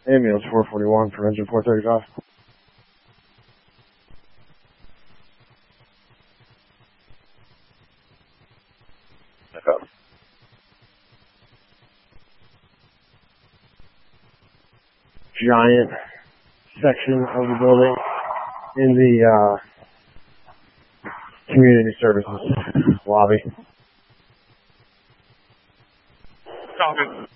Ambulance 441 for engine 435. Okay. Giant section of the building in the community services lobby. Copy.